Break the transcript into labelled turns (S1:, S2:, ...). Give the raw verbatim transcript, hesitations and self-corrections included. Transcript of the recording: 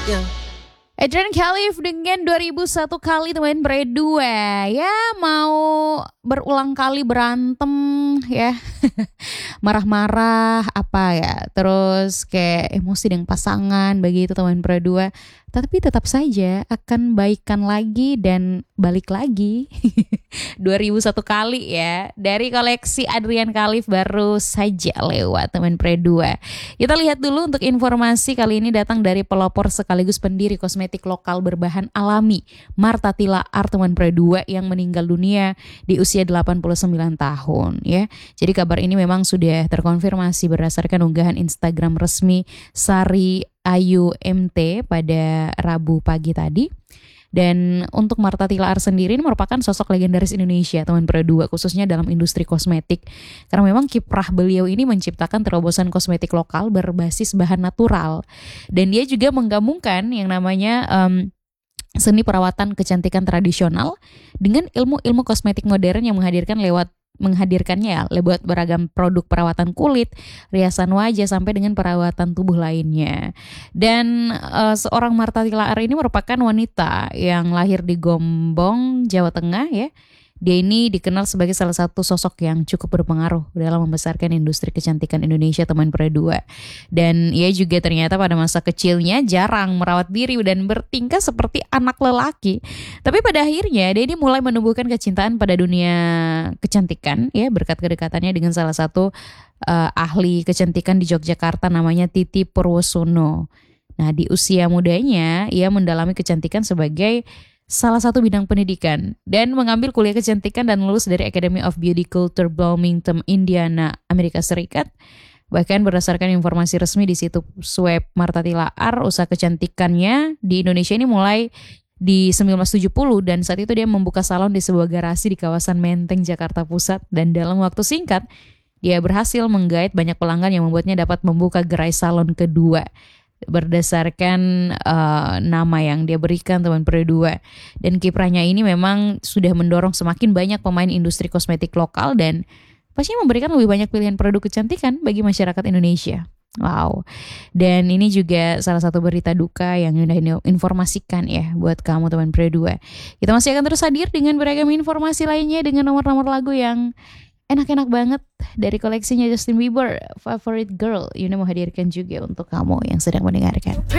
S1: Adrian Khalif dengan dua ribu satu kali teman berdua. Ya mau berulang kali berantem ya. Marah-marah apa ya. Terus kayak emosi dengan pasangan begitu teman berdua. Tapi tetap saja akan baikan lagi dan balik lagi. dua ribu satu kali ya. Dari koleksi Adrian Khalif baru saja lewat teman berdua. Kita lihat dulu untuk informasi kali ini datang dari pelopor sekaligus pendiri kosmetik lokal berbahan alami Martha Tilaar teman berdua yang meninggal dunia di usia delapan puluh sembilan tahun ya. Jadi kabar ini memang sudah terkonfirmasi berdasarkan unggahan Instagram resmi Sari Ayu M T pada Rabu pagi tadi. Dan untuk Martha Tilaar sendiri ini merupakan sosok legendaris Indonesia teman berdua, khususnya dalam industri kosmetik. Karena memang kiprah beliau ini menciptakan terobosan kosmetik lokal berbasis bahan natural. Dan dia juga menggabungkan yang namanya um, seni perawatan kecantikan tradisional dengan ilmu-ilmu kosmetik modern yang menghadirkan lewat menghadirkannya ya lewat beragam produk perawatan kulit, riasan wajah sampai dengan perawatan tubuh lainnya. Dan uh, seorang Martha Tilaar ini merupakan wanita yang lahir di Gombong, Jawa Tengah ya. Dia ini dikenal sebagai salah satu sosok yang cukup berpengaruh dalam membesarkan industri kecantikan Indonesia teman berdua. Dan ia juga ternyata pada masa kecilnya jarang merawat diri dan bertingkah seperti anak lelaki. Tapi pada akhirnya dia ini mulai menumbuhkan kecintaan pada dunia kecantikan ya berkat kedekatannya dengan salah satu uh, ahli kecantikan di Yogyakarta namanya Titi Purwosono. Nah, di usia mudanya ia mendalami kecantikan sebagai salah satu bidang pendidikan dan mengambil kuliah kecantikan dan lulus dari Academy of Beauty Culture Bloomington, Indiana, Amerika Serikat. Bahkan berdasarkan informasi resmi di situs web Martha Tilaar, usaha kecantikannya di Indonesia ini mulai di sembilan belas tujuh puluh dan saat itu dia membuka salon di sebuah garasi di kawasan Menteng, Jakarta Pusat. Dan dalam waktu singkat, dia berhasil menggait banyak pelanggan yang membuatnya dapat membuka gerai salon kedua berdasarkan uh, nama yang dia berikan teman berdua. Dan kiprahnya ini memang sudah mendorong semakin banyak pemain industri kosmetik lokal dan pastinya memberikan lebih banyak pilihan produk kecantikan bagi masyarakat Indonesia. Wow. Dan ini juga salah satu berita duka yang Yunda informasikan ya buat kamu teman berdua. Kita masih akan terus hadir dengan beragam informasi lainnya dengan nomor-nomor lagu yang enak-enak banget dari koleksinya Justin Bieber, Favorite Girl. Yuna menghadirkan juga untuk kamu yang sedang mendengarkan.